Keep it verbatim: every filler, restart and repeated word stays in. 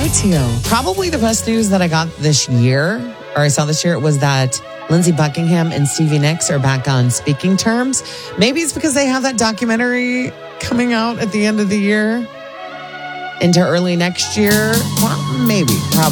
lie to you. Probably the best news that I got this year, or I saw this year, was that Lindsey Buckingham and Stevie Nicks are back on speaking terms. Maybe it's because they have that documentary coming out at the end of the year into early next year. Well, maybe. Probably.